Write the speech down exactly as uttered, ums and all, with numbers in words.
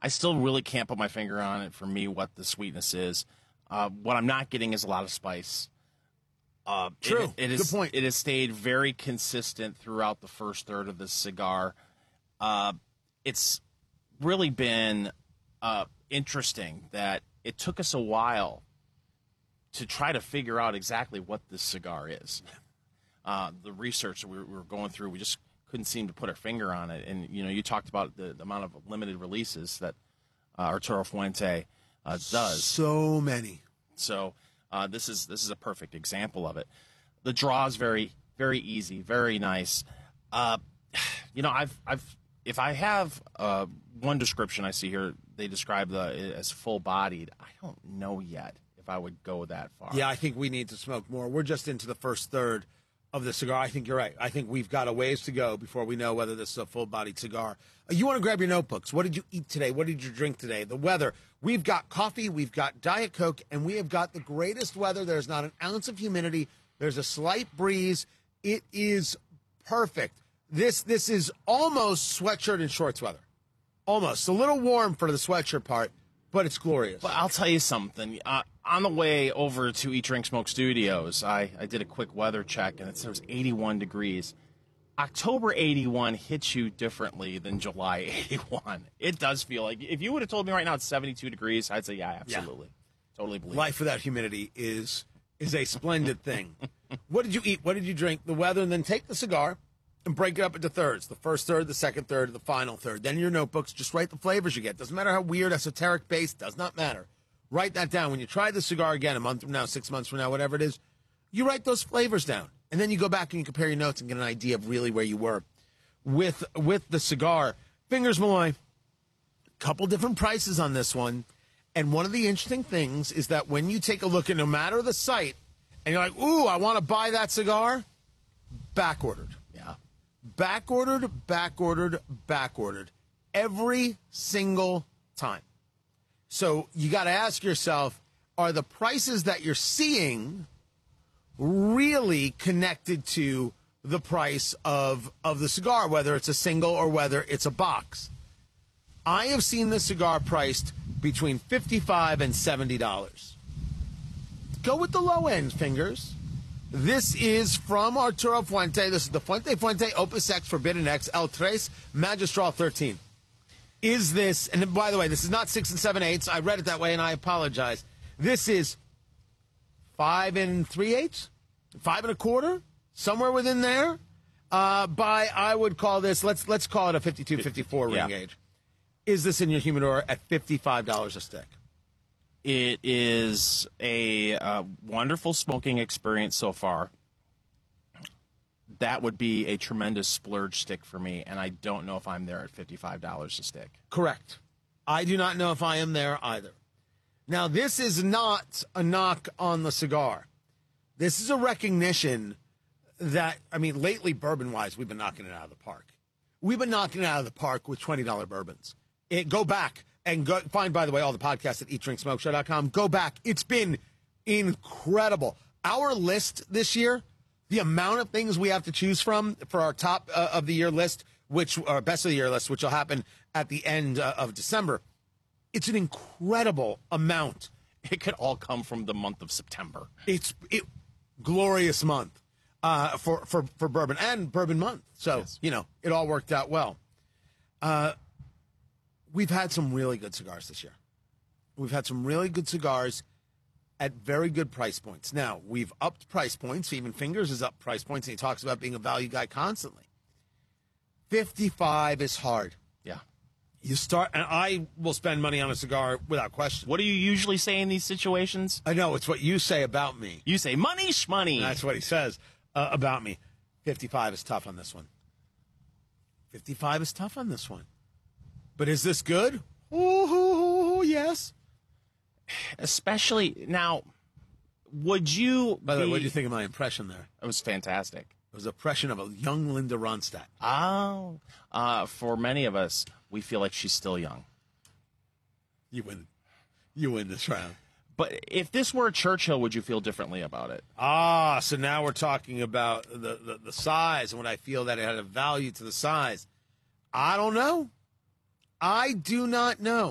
I still really can't put my finger on it for me what the sweetness is. Uh, what I'm not getting is a lot of spice. Uh, True. It, it is, Good point. It has stayed very consistent throughout the first third of this cigar. Uh, it's really been uh, interesting that it took us a while to try to figure out exactly what this cigar is. Uh, the research that we were, we were going through, we just couldn't seem to put our finger on it. And, you know, you talked about the, the amount of limited releases that uh, Arturo Fuente uh, does. So many. So uh, this is this is a perfect example of it. The draw is very, very easy, very nice. Uh, you know, I've I've if I have uh, one description I see here, they describe the as full-bodied. I don't know yet if I would go that far. Yeah, I think we need to smoke more. We're just into the first third of the cigar. I think you're right. I think we've got a ways to go before we know whether this is a full-bodied cigar. Uh, you want to grab your notebooks. What did you eat today? What did you drink today? The weather. We've got coffee, we've got Diet Coke, and we have got the greatest weather. There's not an ounce of humidity. There's a slight breeze. It is perfect. This this is almost sweatshirt and shorts weather. Almost. A little warm for the sweatshirt part, but it's glorious. But I'll tell you something. Uh, on the way over to Eat, Drink, Smoke Studios, I, I did a quick weather check, and it said it was eighty-one degrees. October eighty-one hits you differently than July eighty-one. It does feel like, if you would have told me right now it's seventy-two degrees, I'd say, yeah, absolutely. Yeah. Totally believe Life it. without humidity is is a splendid thing. What did you eat? What did you drink? The weather, and then take the cigar and break it up into thirds. The first third, the second third, the final third. Then in your notebooks, just write the flavors you get. Doesn't matter how weird, esoteric, based, does not matter. Write that down. When you try the cigar again a month from now, six months from now, whatever it is, you write those flavors down. And then you go back and you compare your notes and get an idea of really where you were with with the cigar. Fingers Malloy, couple different prices on this one. And one of the interesting things is that when you take a look at no matter the site, and you're like, ooh, I want to buy that cigar, back ordered. Yeah. Back ordered, back ordered, back ordered. Every single time. So you got to ask yourself, are the prices that you're seeing really connected to the price of, of the cigar, whether it's a single or whether it's a box? I have seen the cigar priced between fifty-five dollars and seventy dollars. Go with the low end, fingers. This is from Arturo Fuente. This is the Fuente Fuente Opus X Forbidden X El Tres Magistral thirteen. Is this, and by the way, this is not six and seven eighths. I read it that way and I apologize. This is five and three eighths, five and a quarter, somewhere within there. Uh, by, I would call this, let's let's call it a fifty-two, fifty-four ring yeah. gauge. Is this in your humidor at fifty-five dollars a stick? It is a uh, wonderful smoking experience so far. That would be a tremendous splurge stick for me, and I don't know if I'm there at fifty-five dollars a stick. Correct. I do not know if I am there either. Now, this is not a knock on the cigar. This is a recognition that, I mean, lately, bourbon-wise, we've been knocking it out of the park. We've been knocking it out of the park with twenty dollar bourbons. It, go back and go, find, by the way, all the podcasts at eat drink smoke show dot com. Go back. It's been incredible. Our list this year, the amount of things we have to choose from for our top uh, of the year list, which our best of the year list, which will happen at the end uh, of December. It's an incredible amount. It could all come from the month of September. It's it glorious month uh, for, for, for bourbon and bourbon month. So, yes. You know, it all worked out well. Uh, we've had some really good cigars this year. We've had some really good cigars at very good price points. Now, we've upped price points. Even Fingers is up price points, and he talks about being a value guy constantly. fifty-five is hard. Yeah. You start, and I will spend money on a cigar without question. What do you usually say in these situations? I know, it's what you say about me. You say, money shmoney. That's what he says uh, about me. fifty-five is tough on this one. fifty-five is tough on this one. But is this good? Oh, yes. Especially, now, would you... By the be, way, what do you think of my impression there? It was fantastic. It was an impression of a young Linda Ronstadt. Oh. Uh, for many of us, we feel like she's still young. You win. You win this round. But if this were a Churchill, would you feel differently about it? Ah, so now we're talking about the, the, the size and what I feel that it had a value to the size. I don't know. I do not know.